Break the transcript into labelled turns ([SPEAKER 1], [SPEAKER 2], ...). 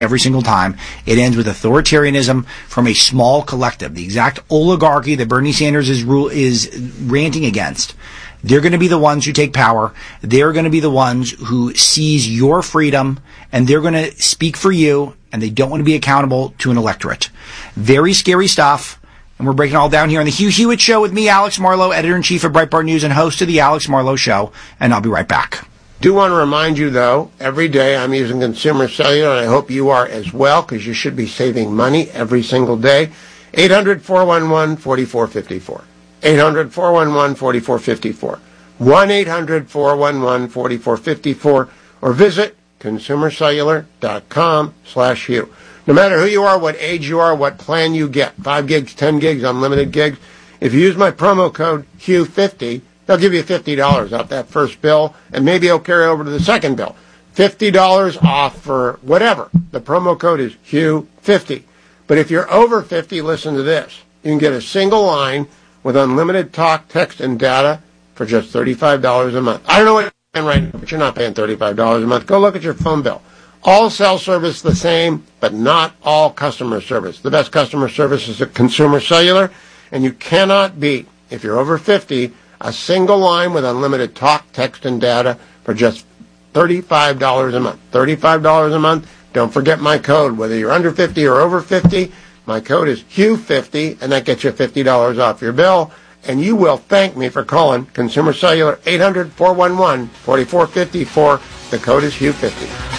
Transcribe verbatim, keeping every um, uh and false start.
[SPEAKER 1] every single time. It ends with authoritarianism from a small collective, the exact oligarchy that Bernie Sanders is rule is ranting against. They're going to be the ones who take power. They're going to be the ones who seize your freedom, and they're going to speak for you, and they don't want to be accountable to an electorate. Very scary stuff, and we're breaking it all down here on the Hugh Hewitt Show with me, Alex Marlow, editor-in-chief of Breitbart News and host of the Alex Marlow Show, and I'll be right back.
[SPEAKER 2] Do want to remind you, though, every day I'm using Consumer Cellular, and I hope you are as well, because you should be saving money every single day. eight hundred, four one one, four four five four. eight hundred, four one one, four four five four. one eight hundred, four one one, four four five four. Or visit consumercellular.com slash Hugh. No matter who you are, what age you are, what plan you get, five gigs, ten gigs, unlimited gigs, if you use my promo code Hugh fifty, they'll give you fifty dollars off that first bill, and maybe it'll carry over to the second bill. fifty dollars off for whatever. The promo code is Hugh fifty. But if you're over fifty, listen to this. You can get a single line with unlimited talk, text, and data for just thirty-five dollars a month. I don't know what you're paying right now, but you're not paying thirty-five dollars a month. Go look at your phone bill. All cell service the same, but not all customer service. The best customer service is at Consumer Cellular, and you cannot beat, if you're over fifty, a single line with unlimited talk, text, and data for just thirty-five dollars a month. thirty-five dollars a month. Don't forget my code. Whether you're under fifty or over fifty, my code is Hugh fifty, and that gets you fifty dollars off your bill. And you will thank me for calling Consumer Cellular, eight hundred, four one one, four four five four. The code is Hugh fifty.